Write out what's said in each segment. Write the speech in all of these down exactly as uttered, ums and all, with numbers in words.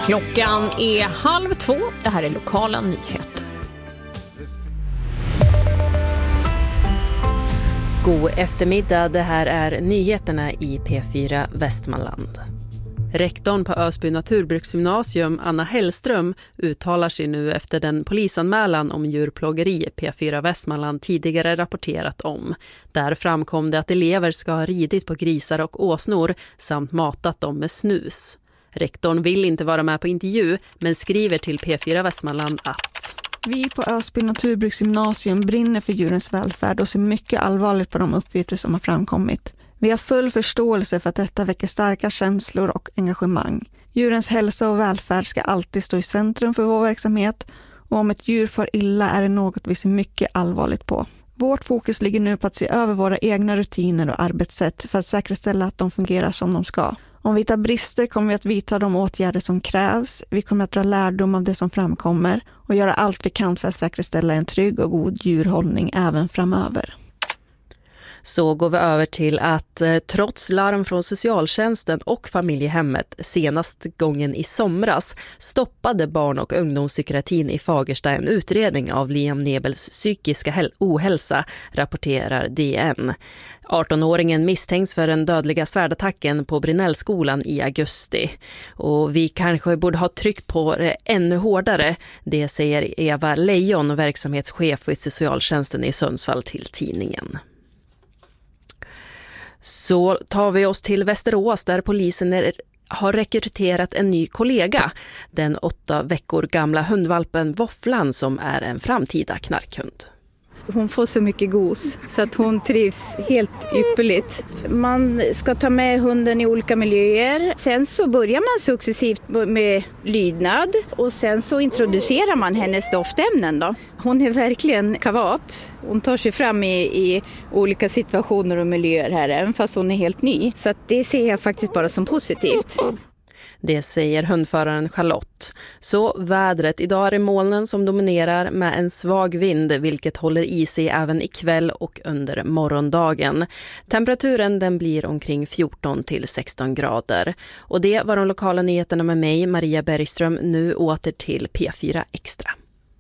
Klockan är halv två. Det här är lokala nyheter. God eftermiddag, det här är nyheterna i P fyra Västmanland. Rektorn på Ösby naturbruksgymnasium, Anna Hellström, uttalar sig nu efter den polisanmälan om djurplågeri P fyra Västmanland tidigare rapporterat om. Där framkom det att elever ska ha ridit på grisar och åsnor samt matat dem med snus. Rektorn vill inte vara med på intervju men skriver till P fyra Västmanland att vi på Ösby naturbruksgymnasium brinner för djurens välfärd och ser mycket allvarligt på de uppgifter som har framkommit. Vi har full förståelse för att detta väcker starka känslor och engagemang. Djurens hälsa och välfärd ska alltid stå i centrum för vår verksamhet och om ett djur får illa är det något vi ser mycket allvarligt på. Vårt fokus ligger nu på att se över våra egna rutiner och arbetssätt för att säkerställa att de fungerar som de ska. Om vi hittar brister kommer vi att vidta de åtgärder som krävs. Vi kommer att dra lärdom av det som framkommer och göra allt vi kan för att säkerställa en trygg och god djurhållning även framöver. Så går vi över till att eh, trots larm från socialtjänsten och familjehemmet senast gången i somras stoppade barn- och ungdomspsykiatrin i Fagersta en utredning av Liam Nebels psykiska häl- ohälsa, rapporterar D N. arton-åringen misstänks för den dödliga svärdattacken på Brinellskolan i augusti. Och vi kanske borde ha tryckt på det ännu hårdare, det säger Eva Lejon, verksamhetschef i socialtjänsten i Sundsvall till tidningen. Så tar vi oss till Västerås där polisen är, har rekryterat en ny kollega. Den åtta veckor gamla hundvalpen Våfflan som är en framtida knarkhund. Hon får så mycket gos så att hon trivs helt ypperligt. Man ska ta med hunden i olika miljöer. Sen så börjar man successivt med lydnad och sen så introducerar man hennes doftämnen då. Hon är verkligen kavat. Hon tar sig fram i, i olika situationer och miljöer här även fast hon är helt ny. Så att det ser jag faktiskt bara som positivt. Det säger hundföraren Charlotte. Så vädret, idag är det molnen som dominerar med en svag vind vilket håller i sig även ikväll och under morgondagen. Temperaturen den blir omkring fjorton till sexton grader. Och det var de lokala nyheterna med mig, Maria Bergström. Nu åter till P fyra Extra.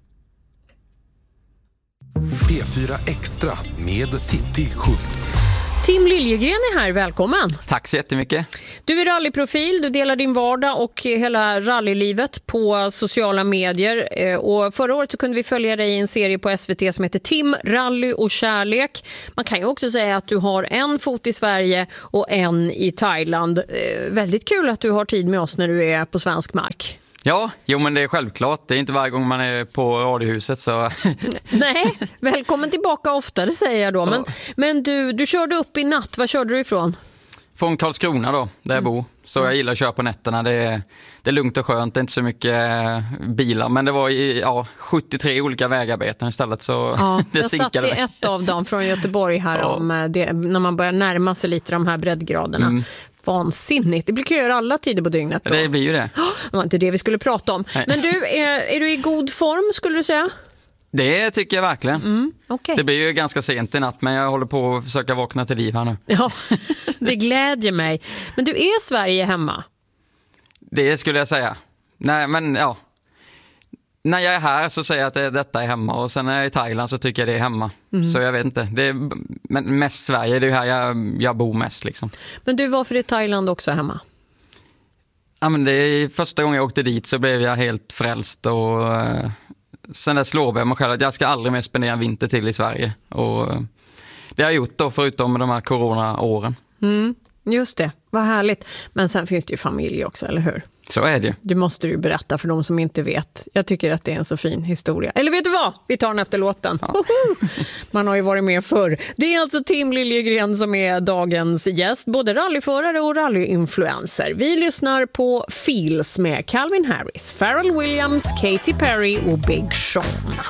P fyra Extra med Titti Schultz. Tim Liljegren är här, välkommen. Tack så jättemycket. Du är rallyprofil, du delar din vardag och hela rallylivet på sociala medier. Och förra året så kunde vi följa dig i en serie på S V T som heter Tim, rally och kärlek. Man kan ju också säga att du har en fot i Sverige och en i Thailand. Väldigt kul att du har tid med oss när du är på svensk mark. Ja, jo men det är självklart. Det är inte varje gång man är på radiohuset så... Nej, välkommen tillbaka ofta, det säger jag då. Men, ja. men du, du körde upp i natt, var körde du ifrån? Från Karlskrona då, där jag bor. Så jag gillar att köra på nätterna. Det är, det är lugnt och skönt, det är inte så mycket bilar. Men det var i ja, sjuttiotre olika vägarbeten istället. Så ja, det jag satt i ett av dem från Göteborg här ja. om det, när man börjar närma sig lite de här breddgraderna. Mm. Vansinnigt. Det blir köer alla tider på dygnet då. Det blir ju det. Det var inte det vi skulle prata om. Nej. Men du, är, är du i god form skulle du säga? Det tycker jag verkligen. Mm, okay. Det blir ju ganska sent i natt men jag håller på att försöka vakna till liv här nu. Ja, det glädjer mig. Men du är Sverige hemma? Det skulle jag säga. Nej, men ja. När jag är här så säger jag att det, detta är hemma och sen när jag är i Thailand så tycker jag det är hemma. Mm. Så jag vet inte. Det är, men mest Sverige, det är här jag, jag bor mest liksom. Men du, varför är Thailand också hemma? Ja, men det är första gången jag åkte dit så blev jag helt frälst och uh, sen dess lovade jag mig själv att jag ska aldrig mer spendera en vinter till i Sverige. Och uh, det har jag gjort då förutom de här corona-åren. Mm, just det, vad härligt. Men sen finns det ju familj också, eller hur? Så är det. Du måste ju berätta för de som inte vet. Jag tycker att det är en så fin historia. Eller vet du vad? Vi tar den efter låten. Ja. Man har ju varit med förr. Det är alltså Tim Liljegren som är dagens gäst. Både rallyförare och rallyinfluencer. Vi lyssnar på Feels med Calvin Harris, Pharrell Williams, Katy Perry och Big Sean.